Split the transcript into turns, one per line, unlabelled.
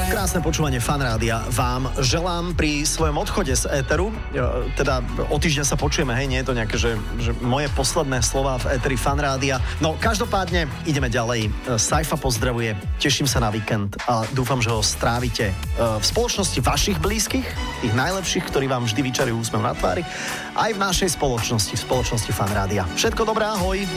Krásne počúvanie Fan Rádia vám želám pri svojom odchode z éteru. Teda o týždeň sa počujeme, hej, nie je to nejaké, že moje posledné slova v éteri Fan Rádia. No, každopádne ideme ďalej. Saifa pozdravuje, teším sa na víkend a dúfam, že ho strávite v spoločnosti vašich blízkych, tých najlepších, ktorí vám vždy vyčarujú úsmev na tvári, aj v našej spoločnosti, v spoločnosti Fan Rádia. Všetko dobré, ahoj!